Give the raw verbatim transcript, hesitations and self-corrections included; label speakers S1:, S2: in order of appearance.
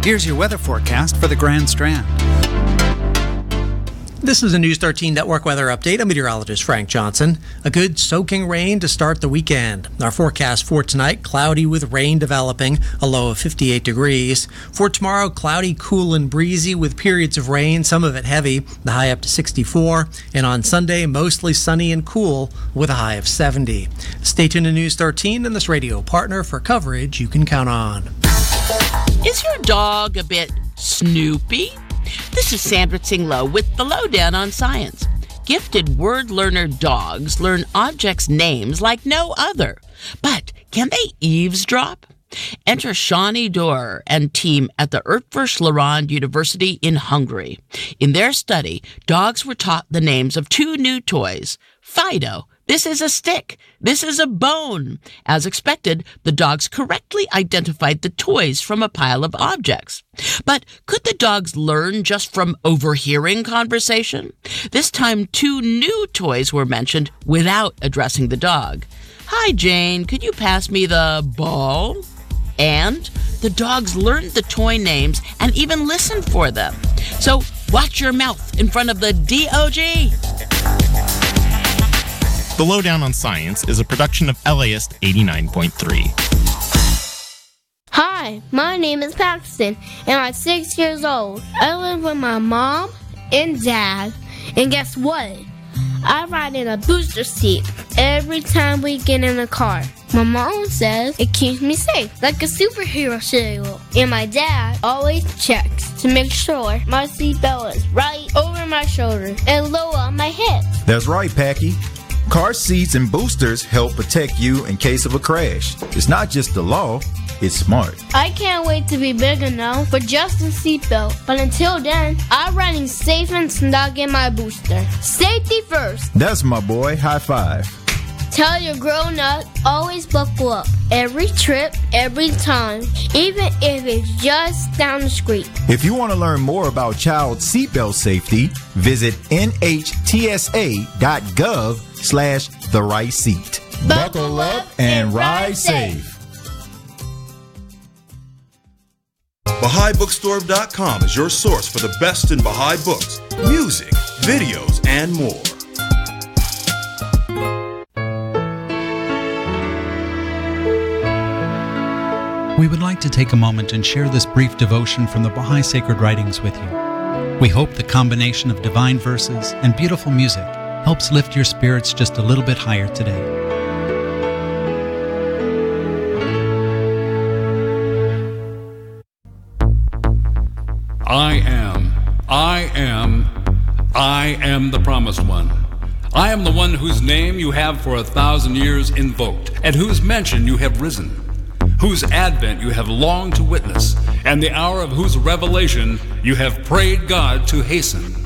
S1: Here's your weather forecast for the Grand Strand.
S2: This is a News thirteen Network weather update. I'm meteorologist Frank Johnson. A good soaking rain to start the weekend. Our forecast for tonight, cloudy with rain developing, a low of fifty-eight degrees. For tomorrow, cloudy, cool, and breezy with periods of rain, some of it heavy, the high up to sixty-four. And on Sunday, mostly sunny and cool with a high of seventy. Stay tuned to News thirteen and this radio partner for coverage you can count on.
S3: Is your dog a bit snoopy? This is Sandra Tsinglow with the Lowdown on Science. Gifted word learner dogs learn objects' names like no other. But can they eavesdrop? Enter Shawnee Dor and team at the Eötvös-Loránd University in Hungary. In their study, dogs were taught the names of two new toys. Fido. This is a stick. This is a bone. As expected, the dogs correctly identified the toys from a pile of objects. But could the dogs learn just from overhearing conversation? This time, two new toys were mentioned without addressing the dog. Hi, Jane. Could you pass me the ball? And the dogs learned the toy names and even listened for them. So watch your mouth in front of the D O G.
S4: The Lowdown on Science is a production of L A I S T eighty-nine point three.
S5: Hi, my name is Paxton, and I'm six years old. I live with my mom and dad, and guess what? I ride in a booster seat every time we get in a car. My mom says it keeps me safe, like a superhero should. And my dad always checks to make sure my seatbelt is right over my shoulder and low on my head.
S6: That's right, Packy. Car seats and boosters help protect you in case of a crash. It's not just the law, it's smart.
S5: I can't wait to be big enough for just a seatbelt. But until then, I'm riding safe and snug in my booster. Safety first.
S6: That's my boy. High five.
S5: Tell your grown-up, always buckle up. Every trip, every time, even if it's just down the street.
S6: If you want to learn more about child seatbelt safety, visit N H T S A dot gov slash the right seat.
S5: Buckle up and ride safe.
S7: Baha'i Bookstore dot com is your source for the best in Baha'i books, music, videos, and more.
S1: We would like to take a moment and share this brief devotion from the Baha'i Sacred Writings with you. We hope the combination of divine verses and beautiful music helps lift your spirits just a little bit higher today.
S8: I am, I am, I am the promised one. I am the one whose name you have for a thousand years invoked, and whose mention you have risen, whose advent you have longed to witness, and the hour of whose revelation you have prayed God to hasten.